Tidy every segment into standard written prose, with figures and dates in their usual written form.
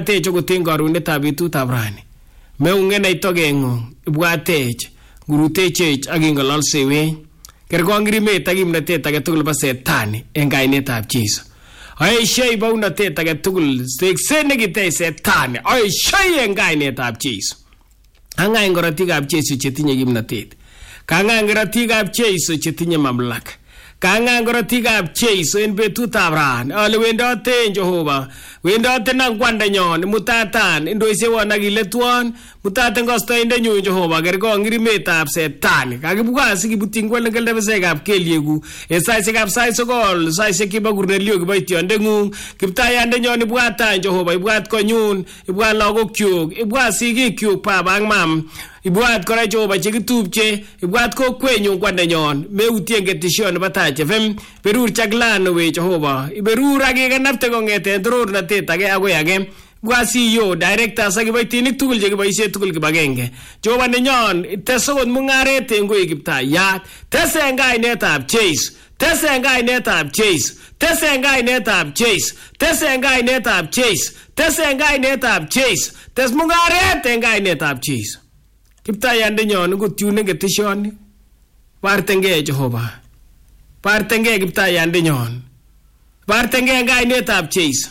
ibwatech okot en karonetab betutab rani. Meung'en togeng'ung, ibwatech, ngurutechech ak ing'ololsewech. Kerkong rimet ak kimnatet age tugul bo setani en kainetab Jesu. Aeshoi baunatet age tugul tekset nekitech setani. Aeshoi en kainetab Jesu. Ang'any korotikab Jesu chetinye kimnatet. Kang'any korotikab Jesu chetinye mamlaka. Kang'any korotikab Jesu en betutab rani. Ale wendote en Jehova. Wendote nang kwandanyon. Mutatan. Indoisewon ak iletwon. Mutaten kostoindenyu Jehova. Kerkong rimetab setani. Kakibwa sikibutyin kwelengelebesekab kelyegu. En saisekab saisokol. Saisek kibo Kornelio kibo ityondeng'ung. Kiptayandenyon ibwatan Jehova. Ibwat konyun. Ibwat lagokyuk. Ibwat sigikyuk baba ak mam. Ibwat kora Jehova chekitupche. Ibwat kokwenyu kwandanyon. Meutien ketishon nebo Taach FM. Berur chaklan we Jehova. Iberur ak ikenapte kong'eten torornatet age agoi age. Ibwat CEO, directors ak kiboitinik tugul chekiboisie tugul kibagenge. Jehova nenyon, tes okot mung'aret en koi Kiptayat. Tes en kainetab Jesu. Tes en kainetab Jesu. Tes en kainetab Jesu. Tes en kainetab Jesu. Tes en kainetab Jesu. Tes mung'aret en kainetab Jesu. Kiptayandenyon ngot yun ketishoni. Partengei Jehova. Partengei Kiptayandenyon. Partengei en kainetab Jesu.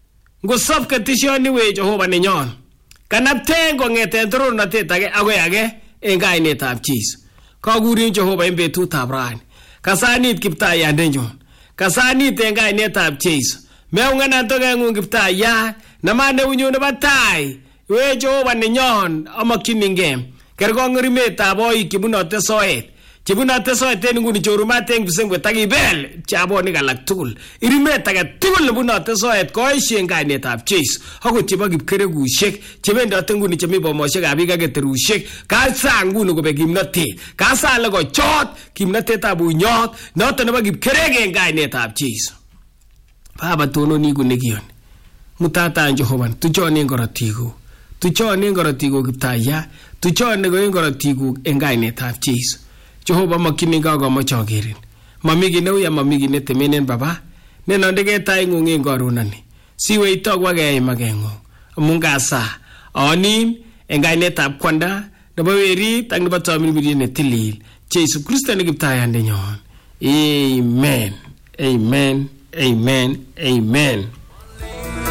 Ngosop ketishoni we Jehova nenyon. Kanapten kong'eten torornatet age agoi age en kainetab Jesu. Kakurin Jehova en betutab rani. Kasanit Kiptayandenyon. Kasanit en kainetab Jesu. Meung'enan togeng'ung Kiptayat. Naman neunyun nebo tai. We Jehova nenyon amokyinigei. Kerkong rimetab oik chebunote soet. Chebunote soet en nguni chorumat en kipsengwet ak ibel chabonik alak tugul. Irimet age tugul nebunote soet koesien kainetab Jesu. Akot chebo kipkerekusiek chebendote nguni chemi bomoshekab biik ak keterusiek. Kasa nguni kobek kimnatet. Kasa ale kochot kimnatetab unyot noton nebo kipkerek en kainetab Jesu. Baba tononi kune kiyon. Mutatan Jehova tuchon en korotikuk. Tuchon en korotikuk Kiptayat. Tuchon en korotikuk en kainetab Jesu. Jehova makyinigei akomoche akerin. Mami kiy neuya mami kiy netemenen baba. Nenondegei taing'ung en karonani. Siwe itokwa keimageng'ung. Amun kasa. Anin en kainetab kwanda nebo werit ak nebo tamirmiriet netilil. Jesu Kristo ne Kiptayandenyon. Amen. Amen. Amen. Amen.